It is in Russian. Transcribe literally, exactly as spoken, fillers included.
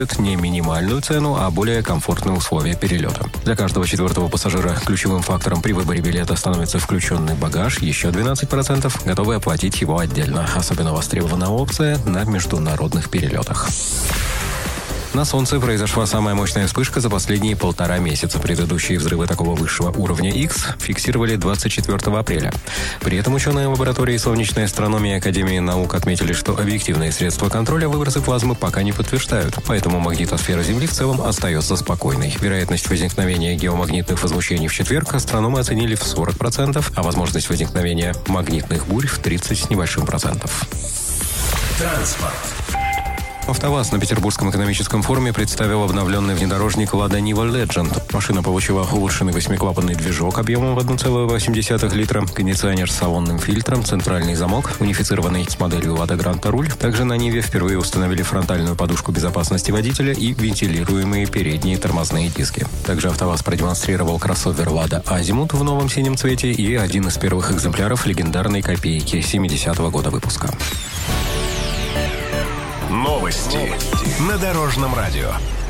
не минимальную цену, а более комфортные условия перелета. Для каждого четвертого пассажира ключевым фактором при выборе билета становится включенный багаж, еще двенадцать процентов готовы оплатить его отдельно. Особенно востребована опция на международных перелетах. На Солнце произошла самая мощная вспышка за последние полтора месяца. Предыдущие взрывы такого высшего уровня X фиксировали двадцать четвёртого апреля. При этом ученые лаборатории солнечной астрономии Академии наук отметили, что объективные средства контроля выбросы плазмы пока не подтверждают, поэтому магнитосфера Земли в целом остается спокойной. Вероятность возникновения геомагнитных возмущений в четверг астрономы оценили в сорок процентов, а возможность возникновения магнитных бурь в тридцать с небольшим процентов. Транспорт. АвтоВАЗ на Петербургском экономическом форуме представил обновленный внедорожник Lada Niva Legend. Машина получила улучшенный восьмиклапанный движок объемом в один целых восемь десятых литра, кондиционер с салонным фильтром, центральный замок, унифицированный с моделью Lada Granta руль. Также на Ниве впервые установили фронтальную подушку безопасности водителя и вентилируемые передние тормозные диски. Также АвтоВАЗ продемонстрировал кроссовер Lada Azimut в новом синем цвете и один из первых экземпляров легендарной копейки семидесятого года выпуска. Новости на Дорожном радио.